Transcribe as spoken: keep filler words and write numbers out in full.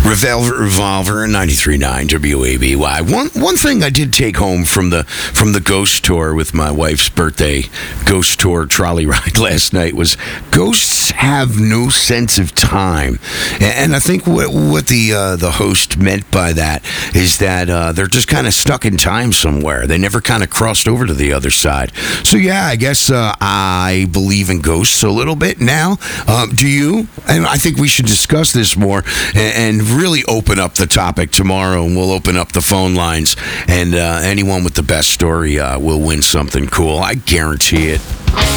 Velvet Revolver and ninety-three point nine W A B Y. One one thing I did take home from the from the ghost tour with my wife's birthday ghost tour trolley ride last night was ghosts have no sense of time, and I think what what the uh, the host meant by that is that uh, they're just kind of stuck in time somewhere. They never kind of crossed over to the other side. So yeah, I guess uh, I believe in ghosts a little bit now. Um, do you? And I think we should discuss this more and, and really open up the topic tomorrow, and we'll open up the phone lines, and uh, anyone with the best story uh, will win something cool. I guarantee it.